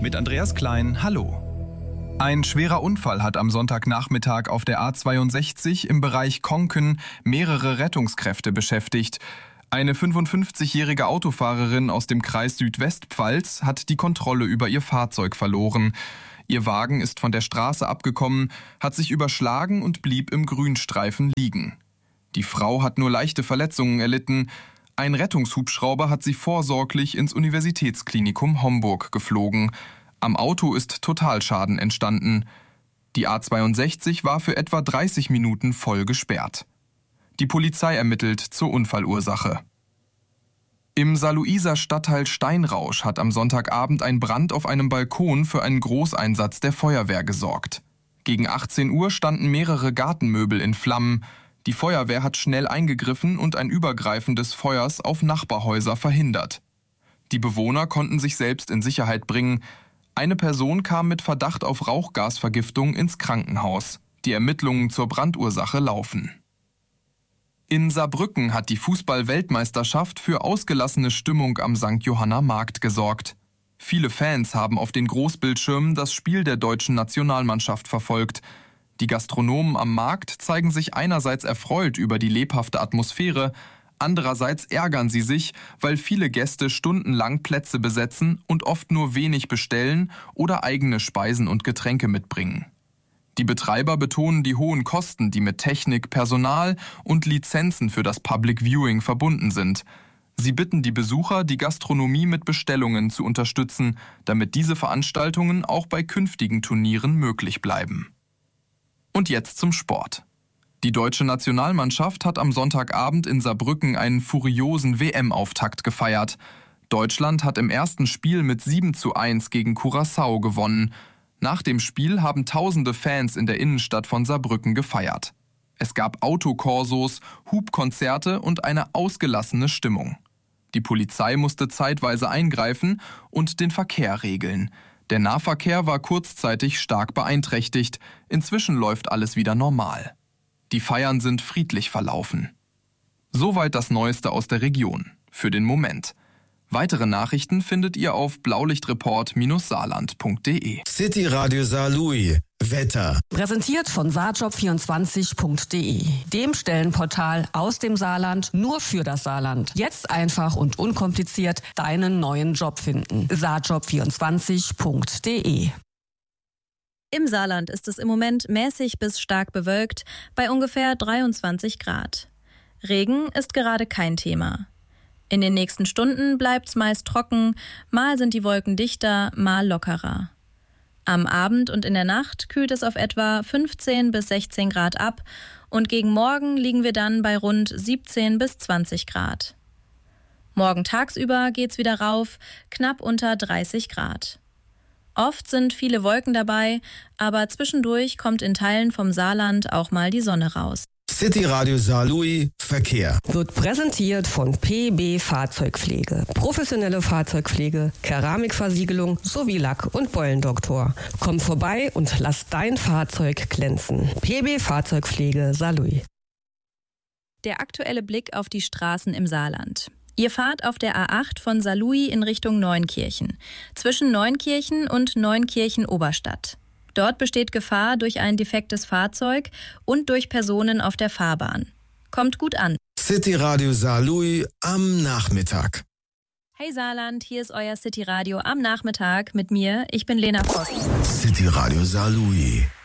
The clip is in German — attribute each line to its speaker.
Speaker 1: mit Andreas Klein, hallo. Ein schwerer Unfall hat am Sonntagnachmittag auf der A62 im Bereich Konken mehrere Rettungskräfte beschäftigt. Eine 55-jährige Autofahrerin aus dem Kreis Südwestpfalz hat die Kontrolle über ihr Fahrzeug verloren. Ihr Wagen ist von der Straße abgekommen, hat sich überschlagen und blieb im Grünstreifen liegen. Die Frau hat nur leichte Verletzungen erlitten. Ein Rettungshubschrauber hat sie vorsorglich ins Universitätsklinikum Homburg geflogen. Am Auto ist Totalschaden entstanden. Die A62 war für etwa 30 Minuten voll gesperrt. Die Polizei ermittelt zur Unfallursache. Im Saarlouiser Stadtteil Steinrausch hat am Sonntagabend ein Brand auf einem Balkon für einen Großeinsatz der Feuerwehr gesorgt. Gegen 18 Uhr standen mehrere Gartenmöbel in Flammen. Die Feuerwehr hat schnell eingegriffen und ein Übergreifen des Feuers auf Nachbarhäuser verhindert. Die Bewohner konnten sich selbst in Sicherheit bringen. Eine Person kam mit Verdacht auf Rauchgasvergiftung ins Krankenhaus. Die Ermittlungen zur Brandursache laufen. In Saarbrücken hat die Fußball-Weltmeisterschaft für ausgelassene Stimmung am St. Johanna Markt gesorgt. Viele Fans haben auf den Großbildschirmen das Spiel der deutschen Nationalmannschaft verfolgt. Die Gastronomen am Markt zeigen sich einerseits erfreut über die lebhafte Atmosphäre, andererseits ärgern sie sich, weil viele Gäste stundenlang Plätze besetzen und oft nur wenig bestellen oder eigene Speisen und Getränke mitbringen. Die Betreiber betonen die hohen Kosten, die mit Technik, Personal und Lizenzen für das Public Viewing verbunden sind. Sie bitten die Besucher, die Gastronomie mit Bestellungen zu unterstützen, damit diese Veranstaltungen auch bei künftigen Turnieren möglich bleiben. Und jetzt zum Sport. Die deutsche Nationalmannschaft hat am Sonntagabend in Saarbrücken einen furiosen WM-Auftakt gefeiert. Deutschland hat im ersten Spiel mit 7:1 gegen Curaçao gewonnen. Nach dem Spiel haben tausende Fans in der Innenstadt von Saarbrücken gefeiert. Es gab Autokorsos, Hubkonzerte und eine ausgelassene Stimmung. Die Polizei musste zeitweise eingreifen und den Verkehr regeln. Der Nahverkehr war kurzzeitig stark beeinträchtigt. Inzwischen läuft alles wieder normal. Die Feiern sind friedlich verlaufen. Soweit das Neueste aus der Region. Für den Moment. Weitere Nachrichten findet ihr auf blaulichtreport-saarland.de.
Speaker 2: City Radio Saarlouis. Wetter.
Speaker 3: Präsentiert von saarjob24.de, dem Stellenportal aus dem Saarland nur für das Saarland. Jetzt einfach und unkompliziert deinen neuen Job finden. saarjob24.de.
Speaker 4: Im Saarland ist es im Moment mäßig bis stark bewölkt bei ungefähr 23 Grad. Regen ist gerade kein Thema. In den nächsten Stunden bleibt's meist trocken, mal sind die Wolken dichter, mal lockerer. Am Abend und in der Nacht kühlt es auf etwa 15 bis 16 Grad ab und gegen morgen liegen wir dann bei rund 17 bis 20 Grad. Morgen tagsüber geht's wieder rauf, knapp unter 30 Grad. Oft sind viele Wolken dabei, aber zwischendurch kommt in Teilen vom Saarland auch mal die Sonne raus.
Speaker 2: City Radio Saarlouis Verkehr.
Speaker 3: Wird präsentiert von PB Fahrzeugpflege. Professionelle Fahrzeugpflege, Keramikversiegelung sowie Lack- und Beulendoktor. Komm vorbei und lass dein Fahrzeug glänzen. PB Fahrzeugpflege Saarlouis.
Speaker 4: Der aktuelle Blick auf die Straßen im Saarland. Ihr fahrt auf der A8 von Saarlouis in Richtung Neunkirchen, zwischen Neunkirchen und Neunkirchen-Oberstadt. Dort besteht Gefahr durch ein defektes Fahrzeug und durch Personen auf der Fahrbahn. Kommt gut an.
Speaker 2: City Radio Saarlouis am Nachmittag.
Speaker 4: Hey Saarland, hier ist euer City Radio am Nachmittag mit mir. Ich bin Lena Voss.
Speaker 2: City Radio Saarlouis.